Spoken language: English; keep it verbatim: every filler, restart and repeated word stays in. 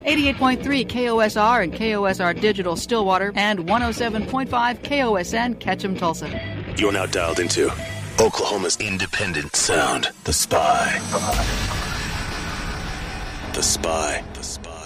eighty-eight point three K O S R and K O S R Digital Stillwater, and one oh seven point five K O S N Ketchum Tulsa. You're now dialed into Oklahoma's independent sound, The Spy. The Spy. The Spy.